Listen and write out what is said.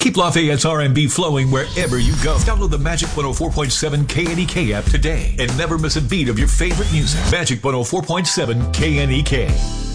Keep Lafayette's R&B flowing wherever you go. Download the Magic 104.7 KNEK app today and never miss a beat of your favorite music. Magic 104.7 KNEK.